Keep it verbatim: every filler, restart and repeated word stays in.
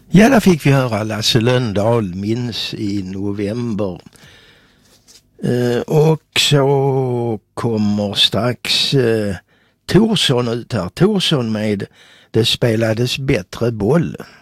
Ja, där fick vi höra Lasse Lönndahl, Minns i november. Eh, och så kommer strax eh, Thorsson ut här. Thorsson med Det spelades bättre boll.